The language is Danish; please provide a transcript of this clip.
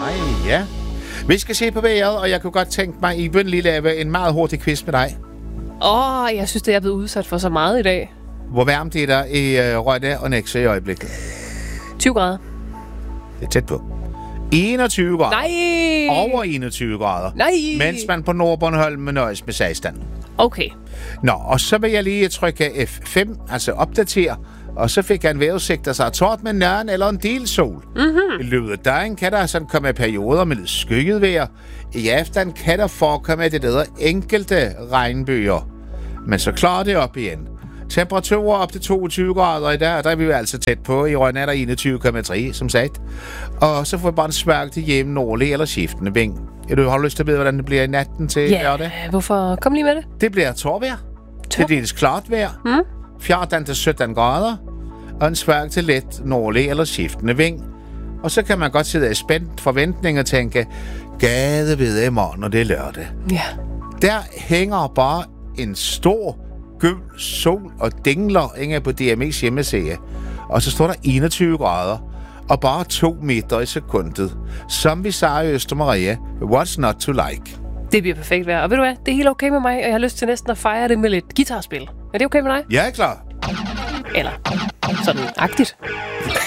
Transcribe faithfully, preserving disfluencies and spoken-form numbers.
Ej, ja. Vi skal se på vejret, og jeg kunne godt tænke mig, I vil lige lave en meget hurtig quiz med dig. Åh, oh, jeg synes, det er blevet udsat for så meget i dag. Hvor varmt er der i uh, Rønne og Nexø i øjeblikket? tyve grader. Det er tæt på. enogtyve grader. Nej! Over enogtyve grader. Nej! Mens man på Nordbornholm nøjes med seksten. Okay. Nå, og så vil jeg lige trykke F fem, altså opdatere. Og så fik jeg en vejrudsigt, der sagde tårt med nøren eller en del sol. Mm-hmm. I løbet af dagen kan der sådan komme perioder med lidt skygget vejr. I aften kan der forekomme det, der hedder enkelte regnbøger. Men så klarer det op igen. Temperaturer op til toogtyve grader i dag, der er vi jo altså tæt på. I Rønne er der enogtyve komma tre, som sagt. Og så får vi bare en svag til hjemme nordlig eller skiftende vind. Du har lyst til at vide, hvordan det bliver i natten til Ja, lørdag? yeah, hvorfor? Kom lige med det. Det bliver torvejr. Tør? Det er dels klart vejr. Mm? fjorten til sytten grader. Og en svag til let nordlig eller skiftende vind. Og så kan man godt sidde i spændt forventning og tænke, gade ved i morgen, når det er lørdag. Ja. Der hænger bare en stor gul sol og dingler inde på D M E's hjemmeside. Og så står der enogtyve grader og bare to meter i sekundet. Som vi sagde i Østermarie, what's not to like? Det bliver perfekt vejr. Og ved du hvad? Det er helt okay med mig, og jeg har lyst til næsten at fejre det med lidt guitarspil. Er det okay med dig? Jeg er klar. Eller sådan agtigt.